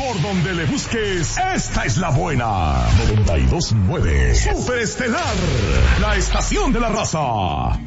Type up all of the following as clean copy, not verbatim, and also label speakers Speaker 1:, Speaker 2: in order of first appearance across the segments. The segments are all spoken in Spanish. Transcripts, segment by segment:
Speaker 1: Por donde le busques, esta es la buena. 92.9 Superestelar, la estación de la raza.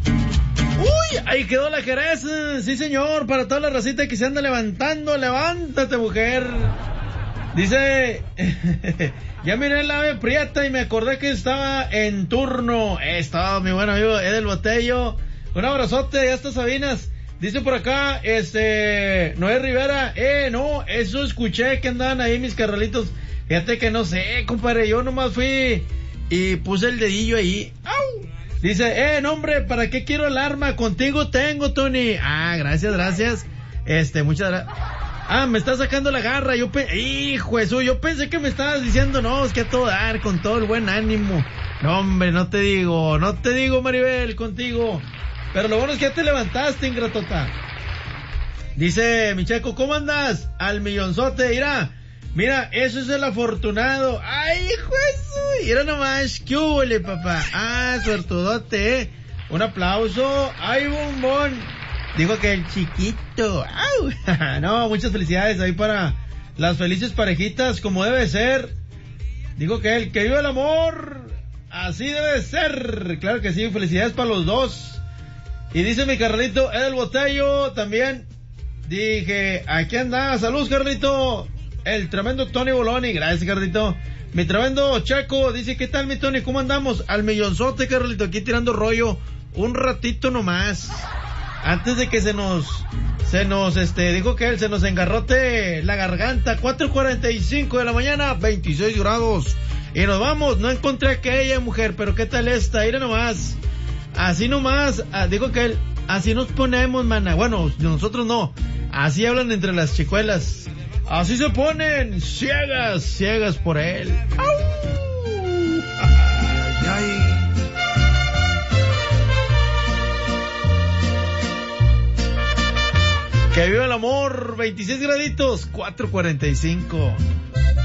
Speaker 2: Uy, ahí quedó la Jerez. Sí, señor, para toda la racita que se anda levantando. Levántate, mujer. Dice, ya miré la ave prieta y me acordé que estaba en turno. Estaba mi buen amigo Edel Botello. Un abrazote, ya está Sabinas. Dice por acá, Noé Rivera, no, eso escuché que andaban ahí mis carnalitos. Fíjate que no sé, compadre, yo nomás fui y puse el dedillo ahí. ¡Au! Dice, no hombre, ¿para qué quiero el arma? Contigo tengo, Tony. Gracias. Muchas gracias. Me está sacando la garra. Hijo eso, yo pensé que me estabas diciendo, no, es que a todo dar, con todo el buen ánimo. No, hombre, no te digo, Maribel, contigo. Pero lo bueno es que ya te levantaste, ingratota. Dice mi Checo, ¿cómo andas? Al millonzote, mira, eso es el afortunado. Ay, hijo eso, mira nomás, ¿qué huele, papá? Suertudote, un aplauso. Ay, bombón. Digo que el chiquito. ¡Au! No, muchas felicidades ahí para las felices parejitas, como debe ser. Digo que el que vive el amor, así debe ser. Claro que sí, felicidades para los dos. Y dice mi Carlito, Edel Botello también. Dije, aquí anda, saludos Carlito. El tremendo Tony Boloni, gracias Carlito. Mi tremendo Checo, dice, ¿qué tal mi Tony? ¿Cómo andamos? Al millonzote, Carlito, aquí tirando rollo. Un ratito nomás. Antes de que se nos dijo que él se nos engarrote la garganta. 4:45 de la mañana, 26 grados. Y nos vamos, no encontré aquella mujer, pero ¿qué tal esta? Mira nomás. Así nomás, dijo que él, así nos ponemos, mana. Bueno, nosotros no. Así hablan entre las chicuelas. Así se ponen, ciegas por él. ¡Au! Ay. Que viva el amor, 26 graditos, 4:45.